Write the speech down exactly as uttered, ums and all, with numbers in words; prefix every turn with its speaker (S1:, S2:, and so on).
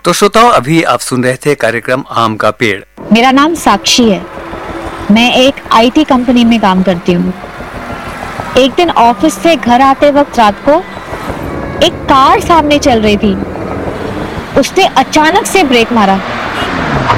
S1: तो श्रोताओं, अभी आप सुन रहे थे कार्यक्रम आम का पेड़।
S2: मेरा नाम साक्षी है। मैं एक आईटी कंपनी में काम करती हूँ। एक दिन ऑफिस से घर आते वक्त रात को एक कार सामने चल रही थी। उसने अचानक से ब्रेक मारा